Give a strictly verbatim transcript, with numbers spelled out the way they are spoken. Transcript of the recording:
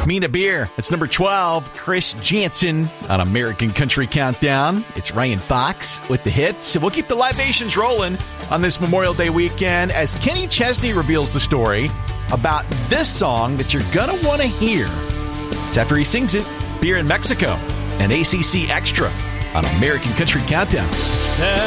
Mina Beer. It's number twelve. Chris Janson on American Country Countdown. It's Ryan Fox with the hits. And we'll keep the libations rolling on this Memorial Day weekend as Kenny Chesney reveals the story about this song that you're going to want to hear. It's after he sings it, Beer in Mexico, and A C C Extra on American Country Countdown.